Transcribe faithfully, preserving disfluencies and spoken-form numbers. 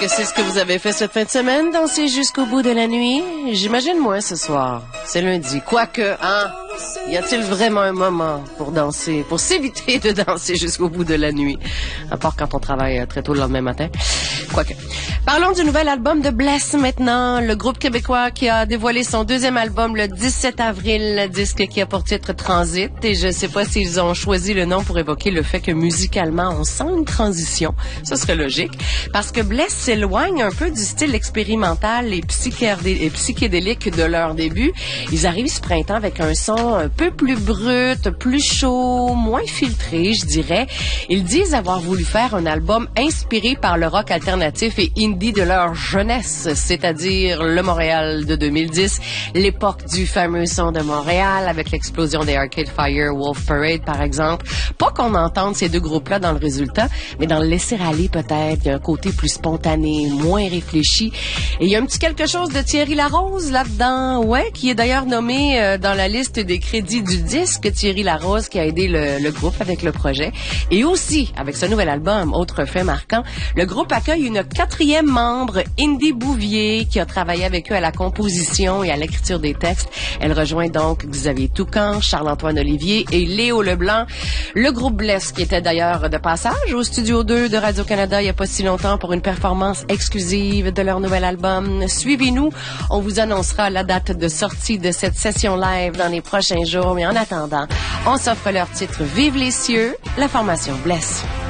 que c'est ce que vous avez fait cette fin de semaine, danser jusqu'au bout de la nuit? J'imagine moins ce soir. C'est lundi. Quoique, hein? Y a-t-il vraiment un moment pour danser, pour s'éviter de danser jusqu'au bout de la nuit? À part quand on travaille très tôt le lendemain matin. Quoique. Parlons du nouvel album de Bless maintenant. Le groupe québécois qui a dévoilé son deuxième album le dix-sept avril, le disque qui a pour titre Transit. Et je sais pas s'ils ont choisi le nom pour évoquer le fait que musicalement, on sent une transition. Ce serait logique. Parce que Bless s'éloigne un peu du style expérimental et, psychédé- et psychédélique de leur début. Ils arrivent ce printemps avec un son un peu plus brut, plus chaud, moins filtré, je dirais. Ils disent avoir voulu faire un album inspiré par le rock alternatif et indie de leur jeunesse, c'est-à-dire le Montréal de deux mille dix, l'époque du fameux son de Montréal avec l'explosion des Arcade Fire, Wolf Parade par exemple. Pas qu'on entende ces deux groupes-là dans le résultat, mais dans le laisser aller peut-être, il y a un côté plus spontané, moins réfléchi. Et il y a un petit quelque chose de Thierry Larose là-dedans, ouais, qui est d'ailleurs nommé euh, dans la liste des crédits du disque. Thierry Larose qui a aidé le, le groupe avec le projet. Et aussi, avec ce nouvel album, autre fait marquant, le groupe accueille une quatrième membre, Indy Bouvier, qui a travaillé avec eux à la composition et à l'écriture des textes. Elle rejoint donc Xavier Toucan, Charles-Antoine Olivier et Léo Leblanc. Le groupe Bless, qui était d'ailleurs de passage au Studio deux de Radio-Canada il n'y a pas si longtemps pour une performance exclusive de leur nouvel album. Suivez-nous, on vous annoncera la date de sortie de cette session live dans les prochains jours. Mais en attendant, on s'offre leur titre Vive les cieux, la formation Bless.